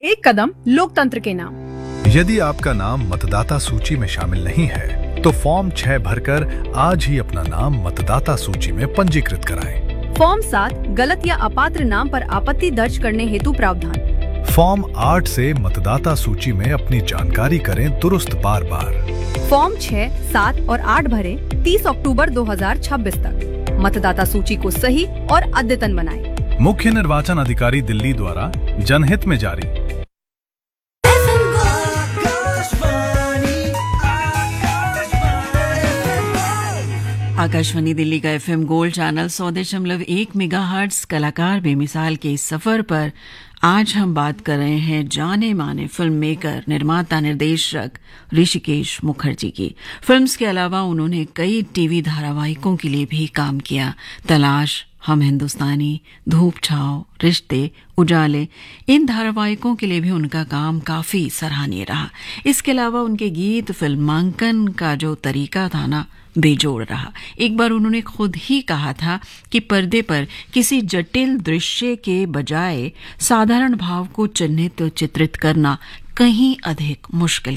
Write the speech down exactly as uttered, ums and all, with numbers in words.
एक कदम लोकतंत्र के नाम। यदि आपका नाम मतदाता सूची में शामिल नहीं है तो फॉर्म छह भरकर आज ही अपना नाम मतदाता सूची में पंजीकृत कराएं। फॉर्म सात गलत या अपात्र नाम पर आपत्ति दर्ज करने हेतु प्रावधान। फॉर्म आठ से मतदाता सूची में अपनी जानकारी करें दुरुस्त बार बार। फॉर्म छह, सात और आठ भरे तीस अक्टूबर दो हजार छब्बीस तक। मतदाता सूची को सही और अद्यतन बनाएं। मुख्य निर्वाचन अधिकारी दिल्ली द्वारा जनहित में जारी। आकाशवाणी दिल्ली का एफएम गोल्ड चैनल सौ दशमलव एक मेगाहर्ट्ज कलाकार बेमिसाल के इस सफर पर आज हम बात कर रहे हैं जाने माने फिल्म मेकर, निर्माता, निर्देशक ऋषिकेश मुखर्जी की। फिल्म्स के अलावा उन्होंने कई टीवी धारावाहिकों के लिए भी काम किया। तलाश, हम हिंदुस्तानी, धूप छाव, रिश्ते, उजाले, इन धारावाहिकों के लिए भी उनका काम काफी सराहनीय रहा। इसके अलावा उनके गीत, फिल्मांकन का जो तरीका था ना, बेजोड़ रहा। एक बार उन्होंने खुद ही कहा था कि पर्दे पर किसी जटिल दृश्य के बजाय साधारण भाव को चिन्हित चित्रित करना कहीं अधिक मुश्किल